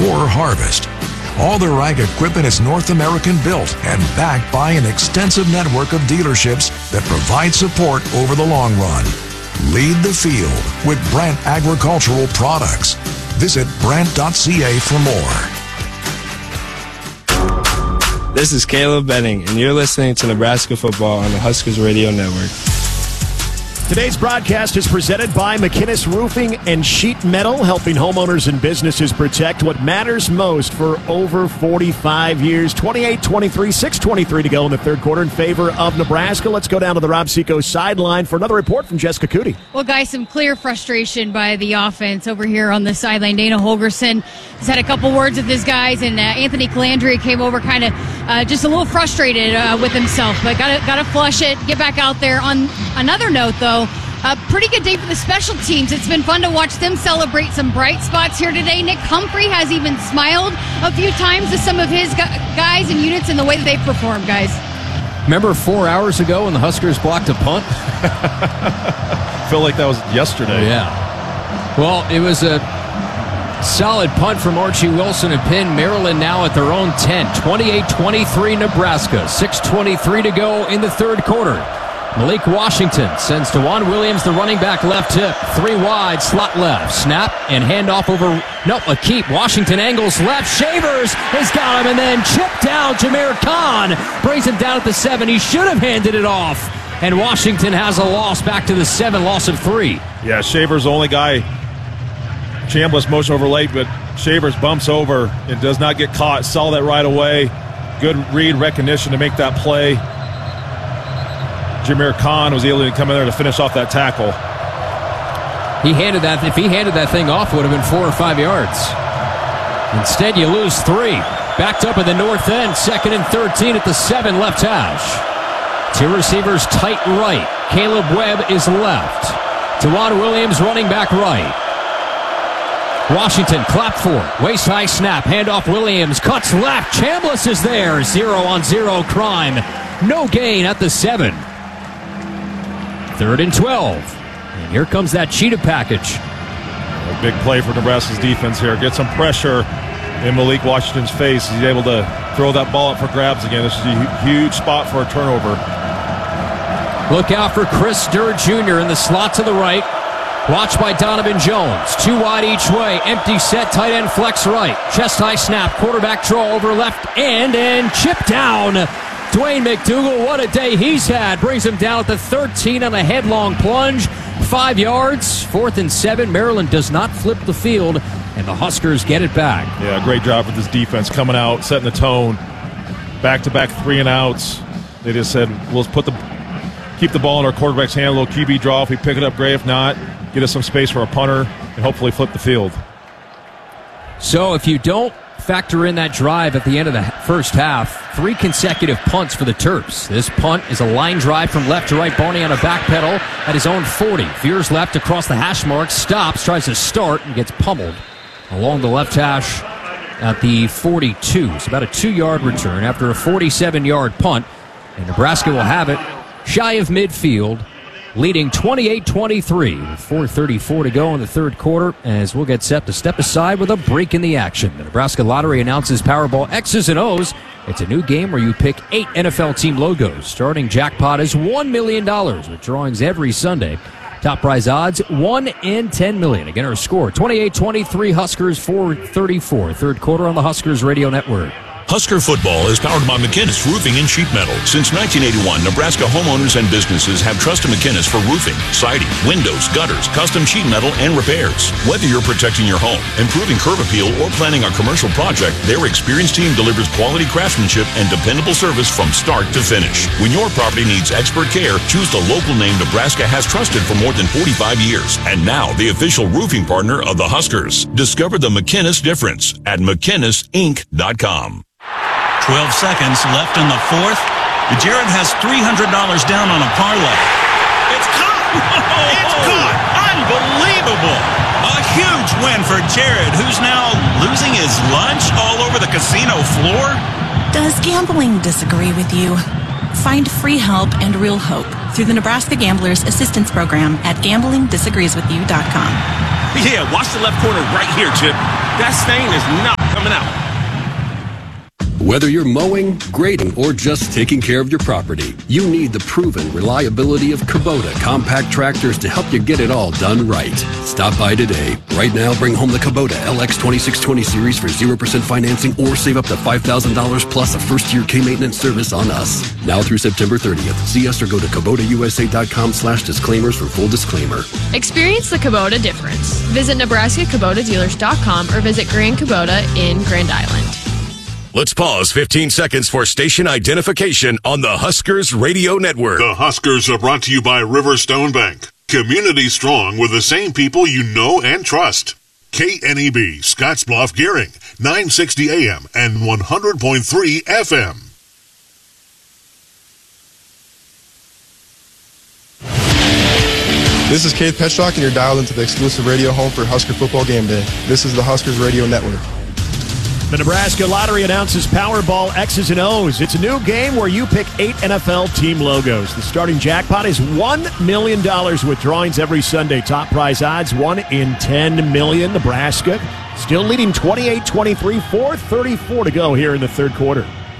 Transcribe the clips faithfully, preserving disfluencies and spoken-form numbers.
your harvest. All their ag equipment is North American built and backed by an extensive network of dealerships that provide support over the long run. Lead the field with Brandt Agricultural Products. Visit brandt dot c a for more. This is Caleb Benning, and you're listening to Nebraska Football on the Huskers Radio Network. Today's broadcast is presented by McInnes Roofing and Sheet Metal, helping homeowners and businesses protect what matters most for over forty-five years. twenty-eight twenty-three, six twenty-three to go in the third quarter in favor of Nebraska. Let's go down to the Rob Seco sideline for another report from Jessica Cootie. Well, guys, some clear frustration by the offense over here on the sideline. Dana Holgerson has had a couple words with his guys, and uh, Anthony Calandria came over kind of uh, just a little frustrated uh, with himself, but got to got to flush it, get back out there. On another note, though, a pretty good day for the special teams. It's been fun to watch them celebrate some bright spots here today. Nick Humphrey has even smiled a few times to some of his guys and units in the way that they performed, guys. Remember four hours ago when the Huskers blocked a punt? I feel like that was yesterday. Yeah. Well, it was a solid punt from Archie Wilson and pin Maryland now at their own ten. twenty-eight twenty-three Nebraska. six twenty-three to go in the third quarter. Malik Washington sends DeJuan Williams, the running back, left hip. Three wide, slot left. Snap and handoff over. Nope, a keep. Washington angles left. Shavers has got him, and then chipped down. Jameer Khan brings him down at the seven. He should have handed it off. And Washington has a loss back to the seven, loss of three. Yeah, Shavers the only guy. Chambliss motion over late, but Shavers bumps over and does not get caught. Saw that right away. Good read recognition to make that play. Jameer Khan was able to come in there to finish off that tackle. He handed that, if he handed that thing off, it would have been four or five yards. Instead, you lose three. Backed up at the north end, second and thirteen at the seven, left hash. Two receivers tight right. Caleb Webb is left. DeJuan Williams running back right. Washington clapped for it. Waist high snap. Handoff Williams. Cuts left. Chambliss is there. Zero on zero crime. No gain at the seven. Third and twelve. And here comes that cheetah package. A big play for Nebraska's defense here. Get some pressure in Malik Washington's face. He's able to throw that ball up for grabs again. This is a huge spot for a turnover. Look out for Chris Durr Junior in the slot to the right. Watched by Donovan Jones. Two wide each way. Empty set. Tight end flex right. Chest high snap. Quarterback draw over left end. And chip down. Dwayne McDougal, what a day he's had. Brings him down at the thirteen on a headlong plunge. Five yards. Fourth and seven. Maryland does not flip the field. And the Huskers get it back. Yeah, great job with this defense coming out, setting the tone. Back-to-back three and outs. They just said, we'll put the keep the ball in our quarterback's hand. A little Q B draw. If we pick it up, great. If not, get us some space for a punter and hopefully flip the field. So if you don't factor in that drive at the end of the first half, three consecutive punts for the Terps. This punt is a line drive from left to right. Barney on a back pedal at his own forty. Veers left across the hash mark. Stops, tries to start, and gets pummeled along the left hash at the forty-two. It's about a two-yard return after a forty-seven-yard punt. And Nebraska will have it shy of midfield, leading twenty-eight twenty-three with four thirty-four to go in the third quarter, as we'll get set to step aside with a break in the action. The Nebraska Lottery announces Powerball X's and O's. It's a new game where you pick eight N F L team logos. Starting jackpot is one million dollars with drawings every Sunday. Top prize odds, one in ten million. Again, our score, twenty-eight twenty-three Huskers, four thirty-four. Third quarter on the Huskers Radio Network. Husker Football is powered by McInnes Roofing and Sheet Metal. Since nineteen eighty-one, Nebraska homeowners and businesses have trusted McInnes for roofing, siding, windows, gutters, custom sheet metal, and repairs. Whether you're protecting your home, improving curb appeal, or planning a commercial project, their experienced team delivers quality craftsmanship and dependable service from start to finish. When your property needs expert care, choose the local name Nebraska has trusted for more than forty-five years. And now, the official roofing partner of the Huskers. Discover the McInnes difference at McInnes Inc dot com. twelve seconds left in the fourth. Jared has three hundred dollars down on a parlay. It's caught! It's caught! Unbelievable! A huge win for Jared, who's now losing his lunch all over the casino floor. Does gambling disagree with you? Find free help and real hope through the Nebraska Gamblers Assistance Program at gambling disagrees with you dot com. Yeah, watch the left corner right here, Chip. That stain is not coming Whether you're mowing, grading, or just taking care of your property, you need the proven reliability of Kubota compact tractors to help you get it all done right. Stop by today. Right now, bring home the Kubota L X twenty-six twenty series for zero percent financing or save up to five thousand dollars plus a first-year K-maintenance service on us. Now through September thirtieth. See us or go to Kubota U S A dot com slash disclaimers for full disclaimer. Experience the Kubota difference. Visit Nebraska Kubota Dealers dot com or visit Grand Kubota in Grand Island. Let's pause fifteen seconds for station identification on the Huskers Radio Network. The Huskers are brought to you by Riverstone Bank. Community strong with the same people you know and trust. K N E B, Scottsbluff, Gearing, nine sixty A M and one hundred point three F M. This is Keith Petchrock, and you're dialed into the exclusive radio home for Husker Football Game Day. This is the Huskers Radio Network. The Nebraska Lottery announces Powerball X's and O's. It's a new game where you pick eight N F L team logos. The starting jackpot is one million dollars with drawings every Sunday. Top prize odds, one in ten million. Nebraska still leading twenty-eight twenty-three, four thirty-four to go here in the third quarter.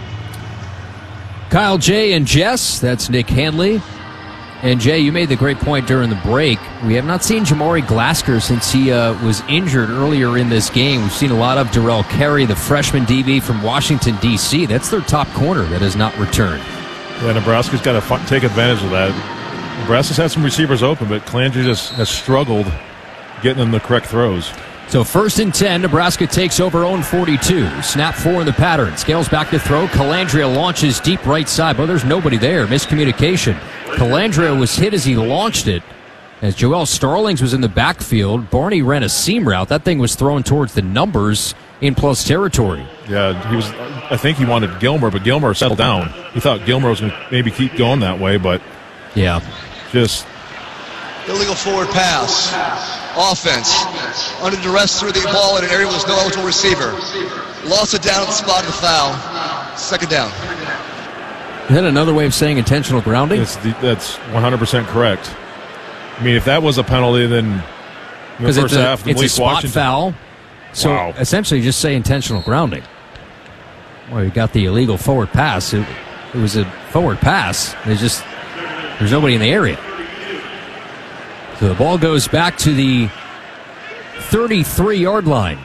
Kyle, Jay, and Jess, that's Nick Hanley. And Jay, you made the great point during the break. We have not seen Jamari Glasker since he uh, was injured earlier in this game. We've seen a lot of Darrell Carey, the freshman D B from Washington, D C That's their top corner that has not returned. Yeah, Nebraska's got to f- take advantage of that. Nebraska's had some receivers open, but Calandria just has struggled getting them the correct throws. So first and ten, Nebraska takes over own forty-two. Snap four in the pattern. Scales back to throw. Calandria launches deep right side, but there's nobody there. Miscommunication. Calandria was hit as he launched it. As Joel Starlings was in the backfield, Barney ran a seam route. That thing was thrown towards the numbers in plus territory. Yeah, he was. I think he wanted Gilmer, but Gilmer settled down. He thought Gilmer was going to maybe keep going that way, but yeah, just illegal forward pass. Offense. Under duress threw the ball in an area where there's no eligible receiver. Lost it down at the spot of the foul. Second down. Is that another way of saying intentional grounding? It's the, that's one hundred percent correct. I mean, if that was a penalty, then in the first it's a, half, it's Malik a spot Washington, foul. So wow. essentially, just say intentional grounding. Well, you got the illegal forward pass. It, it was a forward pass. There's just there's nobody in the area. So the ball goes back to the thirty-three-yard line.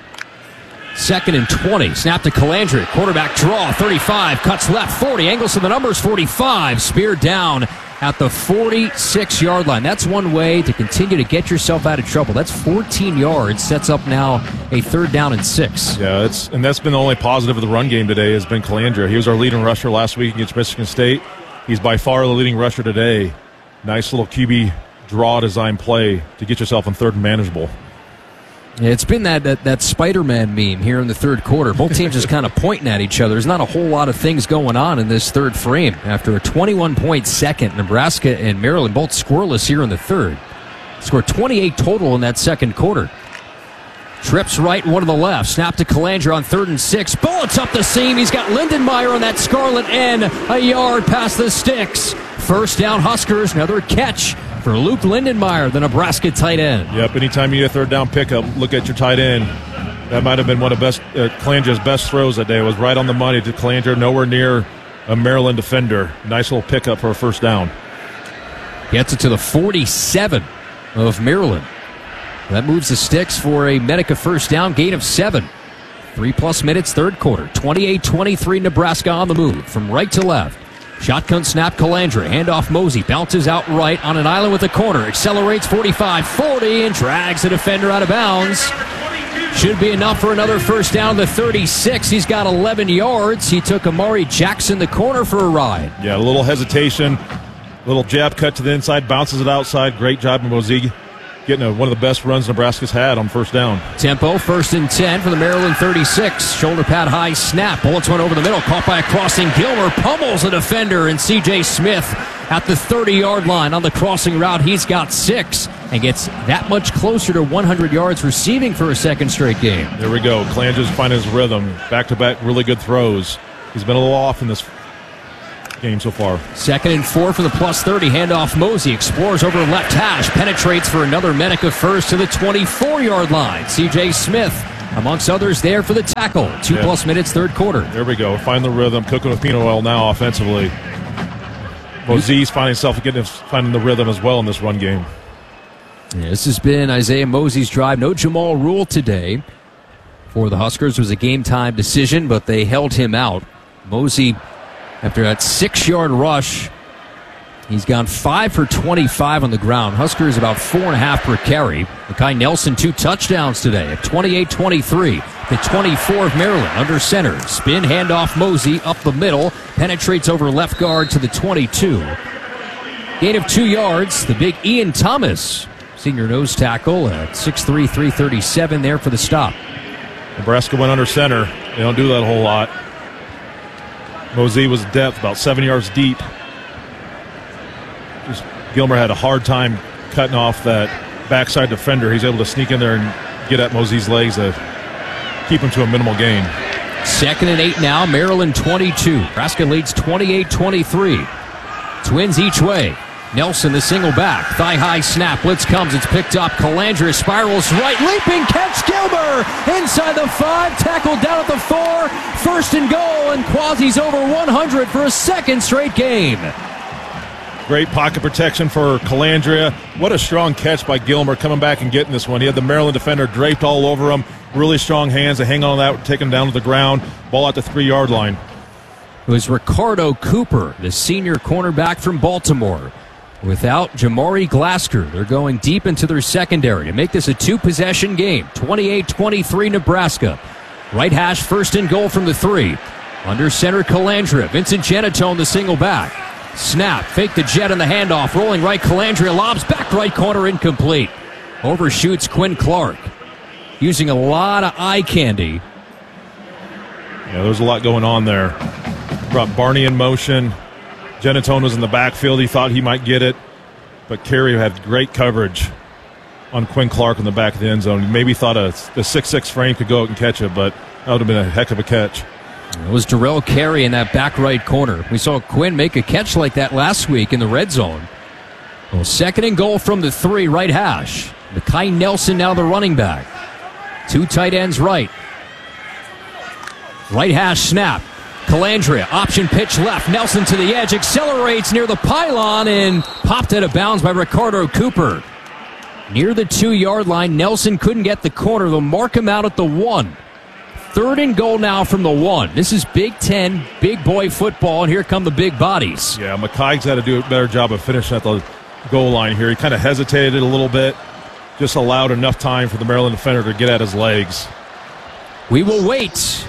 Second and twenty. Snap to Calandria. Quarterback draw. thirty-five. Cuts left. forty. Angles to the numbers. forty-five. Speared down at the forty-six-yard line. That's one way to continue to get yourself out of trouble. That's fourteen yards. Sets up now a third down and six. Yeah, it's, and that's been the only positive of the run game today has been Calandria. He was our leading rusher last week against Michigan State. He's by far the leading rusher today. Nice little Q B draw design play to get yourself on third and manageable. Yeah, it's been that, that that Spider-Man meme here in the third quarter. Both teams just kind of pointing at each other. There's not a whole lot of things going on in this third frame. After a twenty-one point second, Nebraska and Maryland both scoreless here in the third. Scored twenty-eight total in that second quarter. Trips right, one to the left. Snap to Calandria on third and six. Bullets up the seam. He's got Lindenmeyer on that scarlet end. A yard past the sticks. First down Huskers. Another catch for Luke Lindenmeyer, the Nebraska tight end. Yep, anytime you get a third down pickup, look at your tight end. That might have been one of best uh, Calandria's best throws that day. It was right on the money to Calandria, nowhere near a Maryland defender. Nice little pickup for a first down. Gets it to the forty-seven of Maryland. That moves the sticks for a Medica first down, gain of seven. Three-plus minutes, third quarter. twenty-eight twenty-three Nebraska on the move from right to left. Shotgun snap, Calandria. Handoff Mosey. Bounces out right on an island with a corner. Accelerates forty-five forty and drags the defender out of bounds. Should be enough for another first down. The thirty-six. He's got eleven yards. He took Amari Jackson the corner for a ride. Yeah, a little hesitation. Little jab cut to the inside. Bounces it outside. Great job by Mosey. Getting a, one of the best runs Nebraska's had on first down. Tempo, first and ten for the Maryland thirty-six. Shoulder pad high snap. Bullets went over the middle. Caught by a crossing. Gilmer pummels a defender, and C J Smith at the thirty-yard line on the crossing route. He's got six and gets that much closer to one hundred yards receiving for a second straight game. There we go. Calandria's finding his rhythm. Back-to-back really good throws. He's been a little off in this game so far. Second and four for the plus thirty. Handoff Mosey. Explores over left hash. Penetrates for another Medica first to the twenty-four-yard line. C J Smith amongst others there for the tackle. Two yeah. plus minutes, third quarter. There we go. Find the rhythm. Cooking with peanut oil now offensively. Mosey's finding himself getting finding the rhythm as well in this run game. Yeah, this has been Isaiah Mosey's drive. No Jamal Rule today for the Huskers. It was a game-time decision, but they held him out. Mosey, after that six-yard rush, he's gone five for twenty-five on the ground. Huskers about four and a half per carry. Makai Nelson, two touchdowns today at twenty-eight twenty-three. The twenty-four of Maryland under center. Spin, handoff, Mosey up the middle. Penetrates over left guard to the twenty-two. Gain of two yards. The big Ian Thomas, senior nose tackle at six three, three thirty-seven there for the stop. Nebraska went under center. They don't do that a whole lot. Mosey was depth, about seven yards deep. Just Gilmer had a hard time cutting off that backside defender. He's able to sneak in there and get at Mosey's legs to keep him to a minimal gain. Second and eight now, Maryland twenty-two. Nebraska leads twenty-eight twenty-three. Twins each way. Nelson, the single back. Thigh-high snap. Blitz comes. It's picked up. Calandra spirals right. Leaping catch. Gilmer inside the five. Tackled down at the four. First and goal. And Quasi's over one hundred for a second straight game. Great pocket protection for Calandria. What a strong catch by Gilmer coming back and getting this one. He had the Maryland defender draped all over him. Really strong hands to hang on to that, take him down to the ground. Ball at the three-yard line. It was Ricardo Cooper, the senior cornerback from Baltimore. Without Jamari Glasker, they're going deep into their secondary to make this a two-possession game. twenty-eight twenty-three Nebraska. Right hash, first and goal from the three. Under center, Calandria. Vincent Genatone, the single back. Snap, fake the jet in the handoff. Rolling right, Calandria lobs back right corner, incomplete. Overshoots Quinn Clark. Using a lot of eye candy. Yeah, there's a lot going on there. Brought Barney in motion. Genatone was in the backfield. He thought he might get it. But Carey had great coverage on Quinn Clark in the back of the end zone. He maybe thought a, the six six frame could go out and catch it, but that would have been a heck of a catch. It was Darrell Carey in that back right corner. We saw Quinn make a catch like that last week in the red zone. Well, second and goal from the three, right hash. Makai Nelson now the running back. Two tight ends right. Right hash snap. Calandria, option pitch left. Nelson to the edge, accelerates near the pylon and popped out of bounds by Ricardo Cooper. Near the two-yard line, Nelson couldn't get the corner. They'll mark him out at the one. Third and goal now from the one. This is Big Ten, big boy football, and here come the big bodies. Yeah, Makai's got to do a better job of finishing at the goal line here. He kind of hesitated a little bit, just allowed enough time for the Maryland defender to get at his legs. We will wait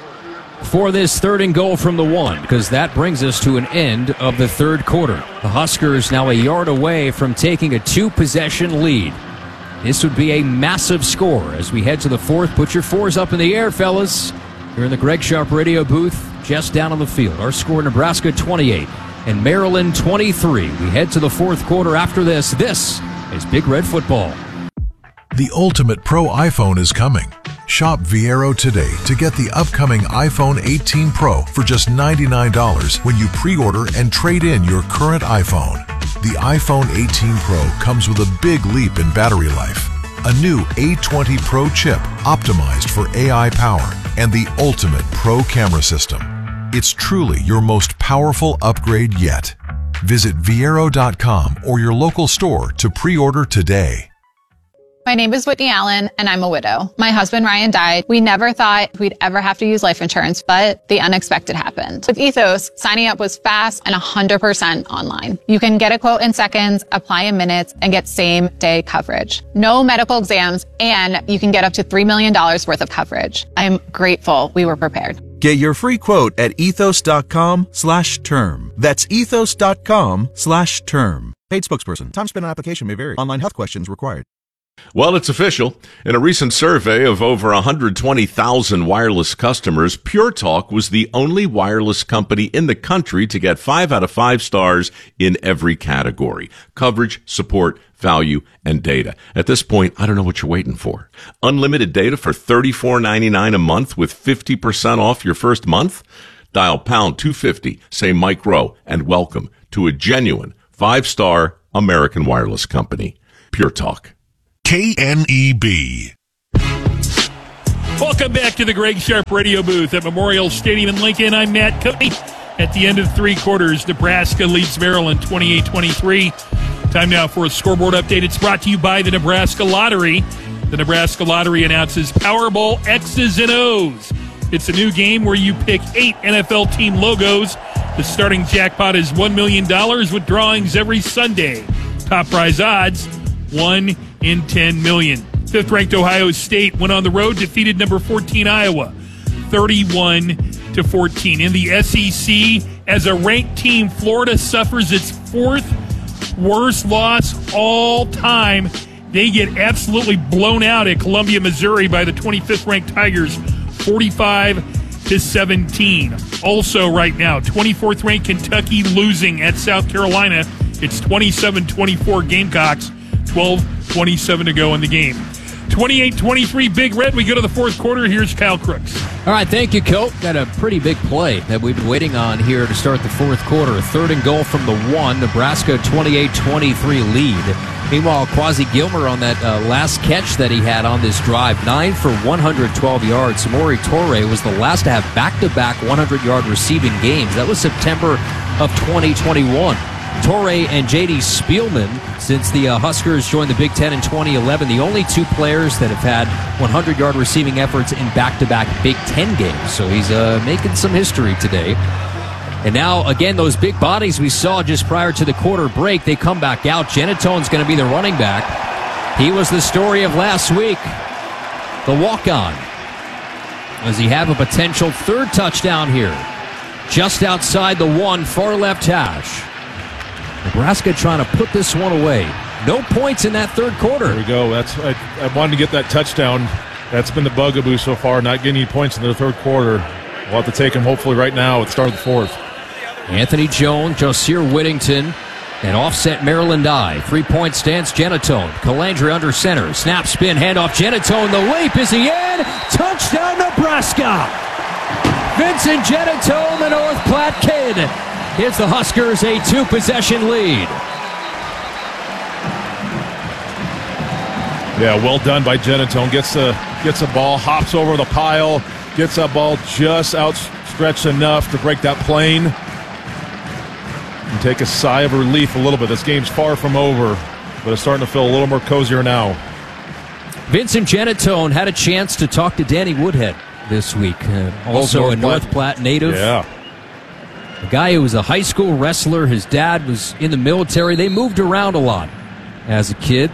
for this third and goal from the one, because that brings us to an end of the third quarter. The Huskers now a yard away from taking a two-possession lead. This would be a massive score as we head to the fourth. Put your fours up in the air, fellas. Here in the Greg Sharp radio booth, just down on the field. Our score, Nebraska twenty-eight and Maryland twenty-three. We head to the fourth quarter after this. This is Big Red Football. The ultimate pro iPhone is coming. Shop Viero today to get the upcoming iPhone eighteen Pro for just ninety-nine dollars when you pre-order and trade in your current iPhone. The iPhone eighteen Pro comes with a big leap in battery life, a new A twenty Pro chip optimized for A I power, and the ultimate pro camera system. It's truly your most powerful upgrade yet. Visit Viero dot com or your local store to pre-order today. My name is Whitney Allen, and I'm a widow. My husband, Ryan, died. We never thought we'd ever have to use life insurance, but the unexpected happened. With Ethos, signing up was fast and one hundred percent online. You can get a quote in seconds, apply in minutes, and get same-day coverage. No medical exams, and you can get up to three million dollars worth of coverage. I'm grateful we were prepared. Get your free quote at ethos dot com slash term. That's ethos dot com slash term. Paid spokesperson. Time spent on application may vary. Online health questions required. Well, it's official. In a recent survey of over one hundred twenty thousand wireless customers, Pure Talk was the only wireless company in the country to get five out of five stars in every category: coverage, support, value, and data. At this point, I don't know what you're waiting for. Unlimited data for thirty-four ninety-nine a month with fifty percent off your first month? Dial pound two fifty, say Mike Rowe, and welcome to a genuine five-star American wireless company. Pure Talk. K N E B. Welcome back to the Greg Sharp radio booth at Memorial Stadium in Lincoln. I'm Matt Cooney. At the end of three quarters, Nebraska leads Maryland twenty-eight twenty-three. Time now for a scoreboard update. It's brought to you by the Nebraska Lottery. The Nebraska Lottery announces Powerball X's and O's. It's a new game where you pick eight N F L team logos. The starting jackpot is one million dollars with drawings every Sunday. Top prize odds, one in ten million. Fifth-ranked Ohio State went on the road, defeated number fourteen Iowa, thirty-one to fourteen. In the S E C, as a ranked team, Florida suffers its fourth worst loss all time. They get absolutely blown out at Columbia, Missouri by the twenty-fifth ranked Tigers, forty-five to seventeen. Also right now, twenty-fourth ranked Kentucky losing at South Carolina. It's twenty-seven twenty-four Gamecocks, twelve twenty-seven to go in the game. twenty-eight twenty-three Big Red. We go to the fourth quarter. Here's Kyle Crooks. All right, thank you, Colt. Got a pretty big play that we've been waiting on here to start the fourth quarter. Third and goal from the one. Nebraska twenty-eight twenty-three lead. Meanwhile, Quasi Gilmer on that uh, last catch that he had on this drive, nine for one hundred twelve yards. Samori Toure was the last to have back-to-back one hundred-yard receiving games. That was September of twenty twenty-one. Toure and J D Spielman, since the uh, Huskers joined the Big Ten in twenty eleven, the only two players that have had one hundred-yard receiving efforts in back-to-back Big Ten games. So he's uh, making some history today. And now, again, those big bodies we saw just prior to the quarter break, they come back out. Genetone's going to be the running back. He was the story of last week, the walk-on. Does he have a potential third touchdown here? Just outside the one, far left hash. Nebraska trying to put this one away. No points in that third quarter. There we go. That's I, I wanted to get that touchdown. That's been the bugaboo so far, not getting any points in the third quarter. We'll have to take him hopefully right now at the start of the fourth. Anthony Jones, Josier Whittington, and offset Maryland I. Three-point stance, Genetone. Calandre under center. Snap, spin, handoff, Genetone. The leap, is he in? Touchdown, Nebraska! Vincent Genetone, the North Platte kid, gives the Huskers a two-possession lead. Yeah, well done by Genetone. Gets the, gets the ball, hops over the pile, gets that ball just outstretched enough to break that plane. And take a sigh of relief a little bit. This game's far from over, but it's starting to feel a little more cozier now. Vincent Genetone had a chance to talk to Danny Woodhead this week. Uh, also North a North Platte. Platte native. Yeah. A guy who was a high school wrestler. His dad was in the military. They moved around a lot as a kid.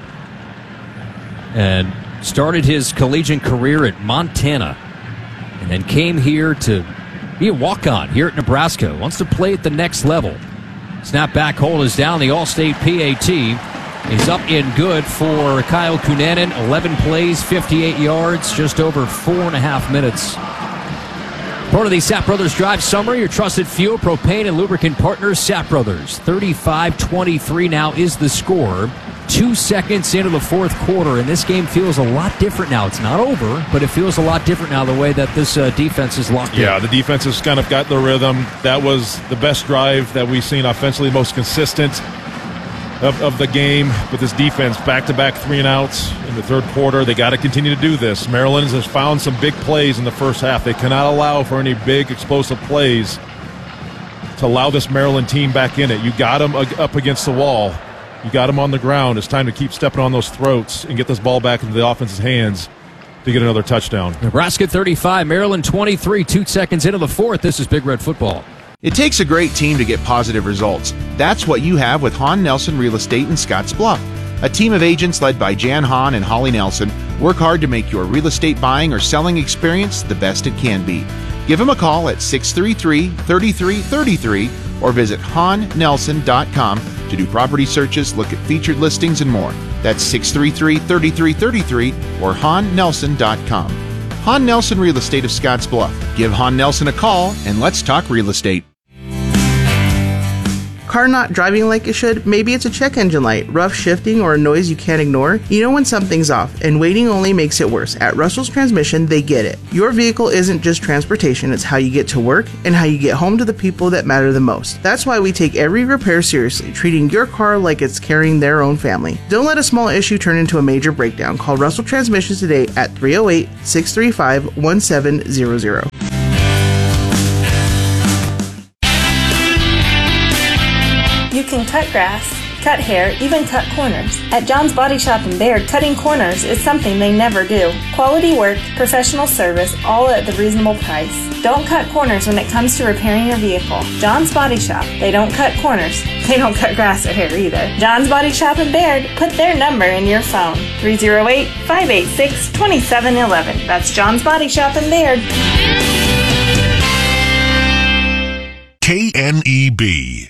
And started his collegiate career at Montana. And then came here to be a walk-on here at Nebraska. Wants to play at the next level. Snap back hold is down. The All-State P A T is up in good for Kyle Cunanan. eleven plays, fifty-eight yards, just over four and a half minutes. Part of the Sapp Brothers Drive Summary, your trusted fuel, propane, and lubricant partners, Sapp Brothers. thirty-five twenty-three now is the score. Two seconds into the fourth quarter, and this game feels a lot different now. It's not over, but it feels a lot different now the way that this uh, defense is locked Yeah, in. the defense has kind of got the rhythm. That was the best drive that we've seen offensively, most consistent of, of the game. With this defense, back-to-back three and outs in the third quarter. They got to continue to do this. Maryland has found some big plays in the first half. They cannot allow for any big explosive plays to allow this Maryland team back in it. You got them up against the wall. You got them on the ground. It's time to keep stepping on those throats and get this ball back into the offense's hands to get another touchdown. Nebraska thirty-five, Maryland twenty-three, two seconds into the fourth. This is Big Red Football. It takes a great team to get positive results. That's what you have with Hahn Nelson Real Estate in Scotts Bluff. A team of agents led by Jan Hahn and Holly Nelson work hard to make your real estate buying or selling experience the best it can be. Give them a call at six three three, three three three three or visit hahn nelson dot com to do property searches, look at featured listings, and more. That's six three three, three three three three or hahn nelson dot com. Hahn Nelson Real Estate of Scotts Bluff. Give Hahn Nelson a call and let's talk real estate. Car not driving like it should? Maybe it's a check engine light, rough shifting, or a noise you can't ignore? You know when something's off, and waiting only makes it worse. At Russell's Transmission, they get it. Your vehicle isn't just transportation, it's how you get to work and how you get home to the people that matter the most. That's why we take every repair seriously, treating your car like it's carrying their own family. Don't let a small issue turn into a major breakdown. Call Russell Transmissions today at three oh eight, six three five, one seven zero zero. You can cut grass, cut hair, even cut corners. At John's Body Shop in Baird, cutting corners is something they never do. Quality work, professional service, all at the reasonable price. Don't cut corners when it comes to repairing your vehicle. John's Body Shop. They don't cut corners. They don't cut grass or hair either. John's Body Shop in Baird. Put their number in your phone. three oh eight, five eight six, two seven one one. That's John's Body Shop in Baird. K N E B.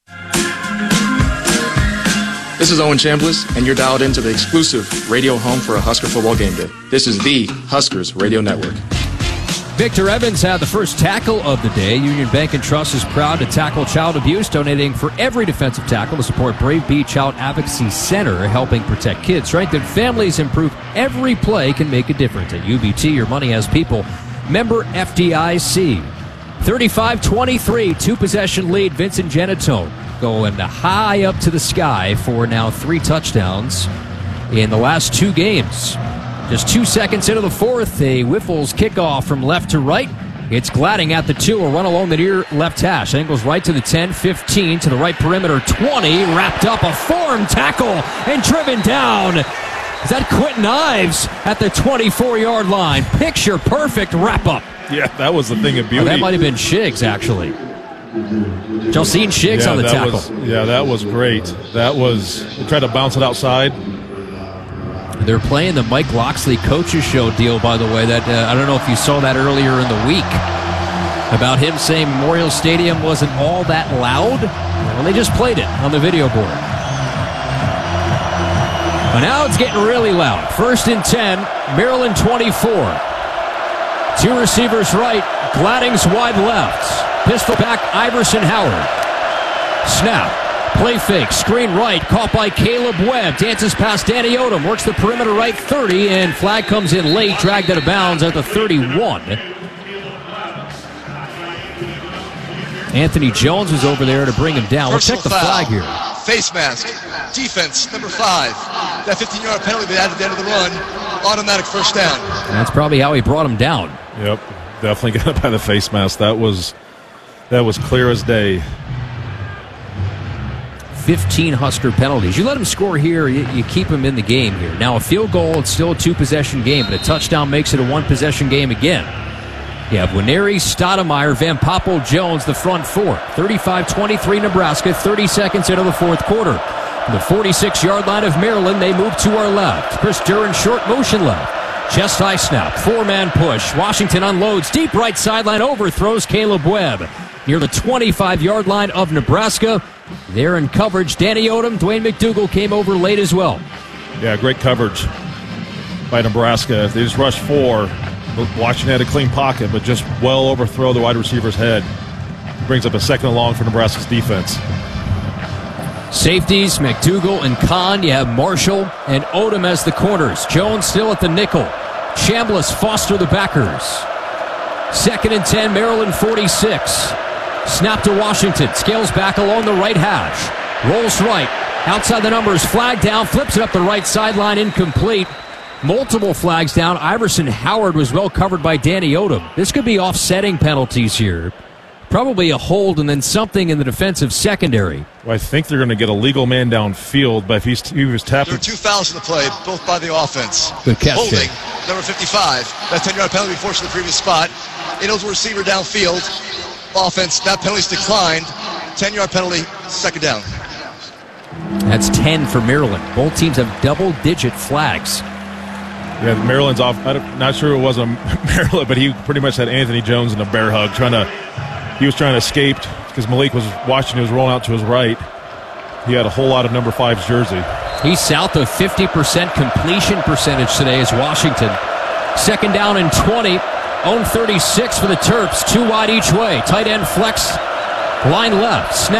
This is Owen Chambliss, and you're dialed into the exclusive radio home for a Husker football game day. This is the Huskers Radio Network. Victor Evans had the first tackle of the day. Union Bank and Trust is proud to tackle child abuse, donating for every defensive tackle to support Brave Bee Child Advocacy Center, helping protect kids. Strengthen families, improve every play can make a difference. At U B T, your money has people. Member F D I C. thirty-five twenty-three, two-possession lead, Vincent Genatone going high up to the sky for now three touchdowns in the last two games. Just two seconds into the fourth, a Whiffles kickoff from left to right. It's Gladding at the two, a run along the near left hash. Then goes right to the ten, fifteen, to the right perimeter, twenty, wrapped up, a form tackle, and driven down. Is that Quentin Ives at the twenty-four-yard line? Picture perfect wrap-up. Yeah, that was the thing of beauty. Oh, that might have been Shiggs, actually. Josine Shiggs yeah, on the that tackle. Was, yeah, that was great. That was, they tried to bounce it outside. They're playing the Mike Loxley Coaches Show deal, by the way. That uh, I don't know if you saw that earlier in the week about him saying Memorial Stadium wasn't all that loud. Well, they just played it on the video board. But now it's getting really loud. First and ten, Maryland twenty-four. Two receivers right, Gladding's wide left. Pistol back, Iverson Howard. Snap. Play fake. Screen right. Caught by Caleb Webb. Dances past Danny Odom. Works the perimeter right, thirty. And flag comes in late. Dragged out of bounds at the thirty-one. Anthony Jones was over there to bring him down. We'll check the flag here. Face mask. Defense, number five. That fifteen-yard penalty they had at the end of the run. Automatic first down. That's probably how he brought him down. Yep. Definitely got it by the face mask. That was... That was clear as day. fifteen Husker penalties. You let him score here, you, you keep him in the game here. Now, a field goal, it's still a two-possession game, but a touchdown makes it a one-possession game again. You have Winery, Stoudemire, Van Poppel, Jones, the front four. thirty-five twenty-three Nebraska, thirty seconds into the fourth quarter. From the forty-six-yard line of Maryland, they move to our left. Chris Duran, short motion left. Chest high snap, four-man push. Washington unloads, deep right sideline, overthrows Caleb Webb. Near the twenty-five-yard line of Nebraska. There in coverage, Danny Odom, Dwayne McDougal came over late as well. Yeah, great coverage by Nebraska. They just rushed four. Washington had a clean pocket, but just well overthrow the wide receiver's head. Brings up a second and long for Nebraska's defense. Safeties, McDougal and Kahn. You have Marshall and Odom as the corners. Jones still at the nickel. Chambliss, Foster the backers. Second and ten, Maryland forty-six. Snap to Washington. Scales back along the right hash. Rolls right. Outside the numbers. Flag down. Flips it up the right sideline. Incomplete. Multiple flags down. Iverson Howard was well covered by Danny Odom. This could be offsetting penalties here. Probably a hold and then something in the defensive secondary. Well, I think they're going to get a legal man downfield, but if he's, he was tapped. There are two fouls in the play, both by the offense. Good catch. Holding, number fifty-five. That ten-yard penalty forced to the previous spot. It was a receiver downfield. Offense, that penalty's declined. ten-yard penalty, second down. That's ten for Maryland. Both teams have double-digit flags. Yeah, Maryland's off. I'm not sure it was a Maryland, but he pretty much had Anthony Jones in a bear hug, trying to. He was trying to escape because Malik was Washington was rolling out to his right. He had a whole lot of number five's jersey. He's south of fifty percent completion percentage today as Washington. Second down and twenty. Own thirty-six for the Terps. Two wide each way. Tight end flex. Line left. Snap.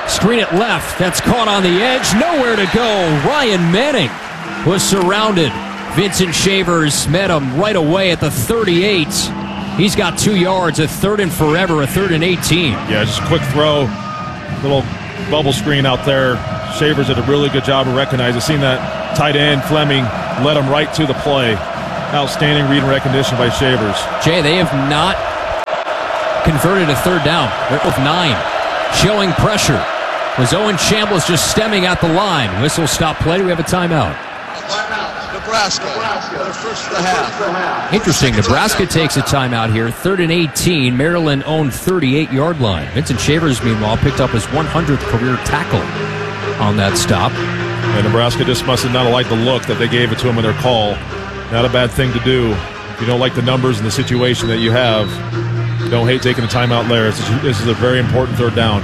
Screen it left. That's caught on the edge. Nowhere to go. Ryan Manning was surrounded. Vincent Shavers met him right away at the thirty-eight. He's got two yards, a third and forever, a third and eighteen. Yeah, just a quick throw. Little bubble screen out there. Shavers did a really good job of recognizing. Seen that tight end, Fleming, led him right to the play. Outstanding read and recognition by Shavers. Jay, they have not converted a third down. They're with nine. Showing pressure. Was Owen Chambliss just stemming at the line. Whistle stop play. We have a timeout. Nebraska, their first of the half. Interesting. Nebraska takes a timeout here. Third and eighteen. Maryland owned thirty-eight-yard line. Vincent Shavers, meanwhile, picked up his one hundredth career tackle on that stop. And Nebraska just must have not liked the look that they gave it to him in their call. Not a bad thing to do. If you don't like the numbers and the situation that you have, you don't hate taking a timeout there. This is a very important third down.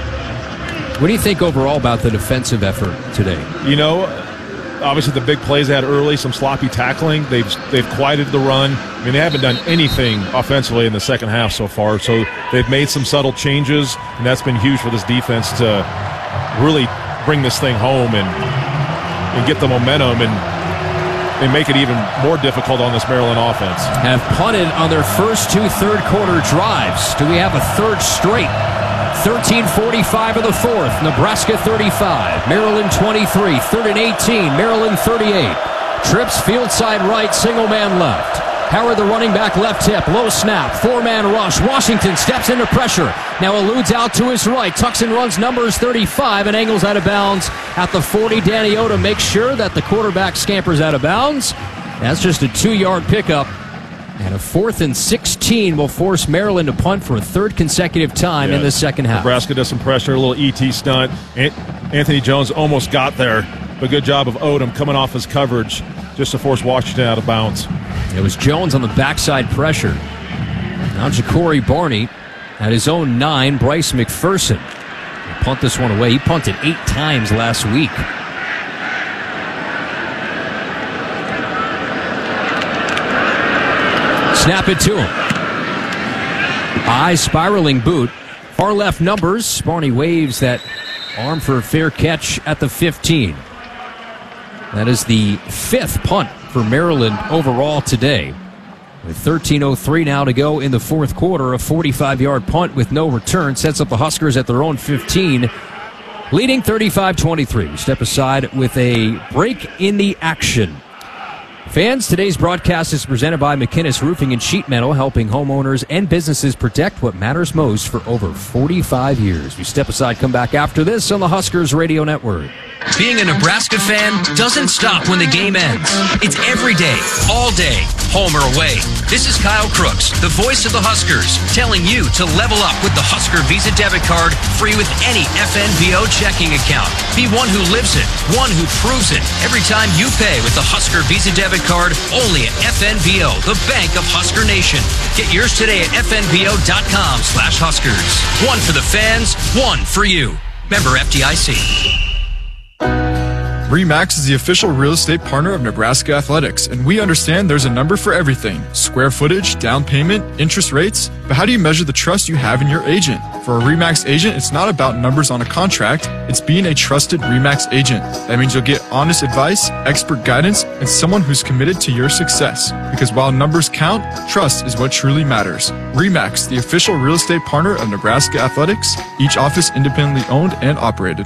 What do you think overall about the defensive effort today? You know, obviously the big plays they had early, some sloppy tackling. They've they've quieted the run. I mean, they haven't done anything offensively in the second half so far. So they've made some subtle changes, and that's been huge for this defense to really bring this thing home and and get the momentum and, and make it even more difficult on this Maryland offense. Have punted on their first two third quarter drives. Do we have a third straight? thirteen forty-five of the fourth. Nebraska thirty-five. Maryland twenty-three. Third and eighteen. Maryland thirty-eight. Trips field side right. Single man left. Howard, the running back, left hip. Low snap. Four-man rush. Washington steps into pressure. Now eludes out to his right. Tucks and runs numbers thirty-five and angles out of bounds at the forty. Danny Oda makes sure that the quarterback scampers out of bounds. That's just a two-yard pickup. And a fourth and sixteen will force Maryland to punt for a third consecutive time yeah, in the second half. Nebraska does some pressure, a little E T stunt. Anthony Jones almost got there, but good job of Odom coming off his coverage just to force Washington out of bounds. It was Jones on the backside pressure. Now Ja'Cory Barney at his own nine. Bryce McPherson will punt this one away. He punted eight times last week. Snap it to him. High spiraling boot. Far left numbers. Barney waves that arm for a fair catch at the fifteen. That is the fifth punt for Maryland overall today. With thirteen oh three now to go in the fourth quarter, a forty-five-yard punt with no return sets up the Huskers at their own fifteen, leading thirty-five twenty-three. We step aside with a break in the action. Fans, today's broadcast is presented by McInnes Roofing and Sheet Metal, helping homeowners and businesses protect what matters most for over forty-five years. We step aside, come back after this on the Huskers Radio Network. Being a Nebraska fan doesn't stop when the game ends. It's every day, all day, home or away. This is Kyle Crooks, the voice of the Huskers, telling you to level up with the Husker Visa debit card, free with any F N B O checking account. Be one who lives it, one who proves it. Every time you pay with the Husker Visa debit card, only at F N B O, the bank of Husker Nation. Get yours today at F N B O dot com slash Huskers. One for the fans, one for you. Member F D I C. RE/MAX is the official real estate partner of Nebraska Athletics, and we understand there's a number for everything. Square footage, down payment, interest rates. But how do you measure the trust you have in your agent? For a RE/MAX agent, it's not about numbers on a contract. It's being a trusted RE/MAX agent. That means you'll get honest advice, expert guidance, and someone who's committed to your success. Because while numbers count, trust is what truly matters. RE/MAX, the official real estate partner of Nebraska Athletics, each office independently owned and operated.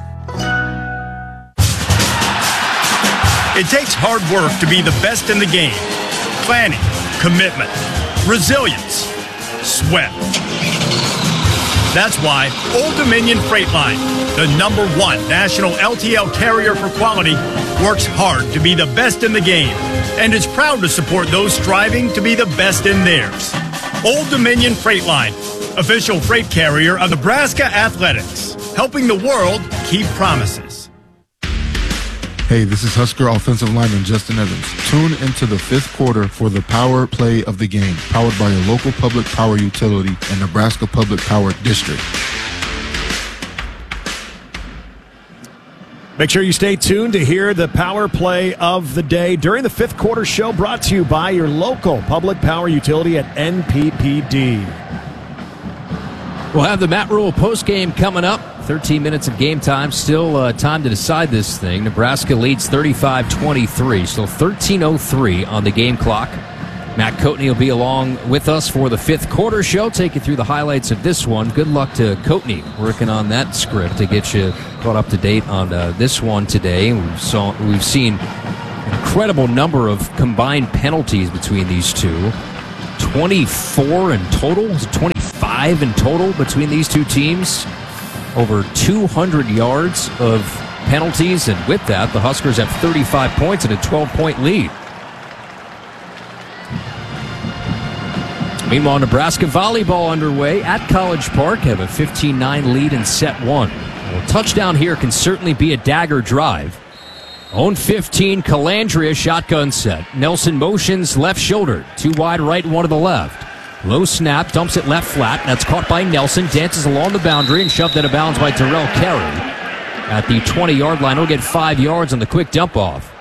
It takes hard work to be the best in the game. Planning, commitment, resilience, sweat. That's why Old Dominion Freight Line, the number one national L T L carrier for quality, works hard to be the best in the game and is proud to support those striving to be the best in theirs. Old Dominion Freight Line, official freight carrier of Nebraska Athletics, helping the world keep promises. Hey, this is Husker offensive lineman Justin Evans. Tune into the fifth quarter for the power play of the game, powered by your local public power utility and Nebraska Public Power District. Make sure you stay tuned to hear the power play of the day during the fifth quarter show, brought to you by your local public power utility at N P P D. We'll have the Matt Rule postgame coming up thirteen minutes of game time. Still uh, time to decide this thing. Nebraska leads thirty-five twenty-three. Still thirteen oh three on the game clock. Matt Coatney will be along with us for the fifth quarter show. Take you through the highlights of this one. Good luck to Coatney working on that script to get you caught up to date on uh, this one today. We've, saw, we've seen an incredible number of combined penalties between these two. twenty-four in total. Is it twenty-five in total between these two teams? Over two hundred yards of penalties, and with that, the Huskers have thirty-five points and a twelve-point lead. Meanwhile, Nebraska volleyball underway at College Park, have a fifteen nine lead in set one. Well, a touchdown here can certainly be a dagger drive. Own fifteen, Calandria shotgun set. Nelson motions left shoulder, two wide right, one to the left. Low snap, dumps it left flat. That's caught by Nelson, dances along the boundary and shoved out of bounds by Darrell Carey. At the twenty-yard line, he'll get five yards on the quick dump off.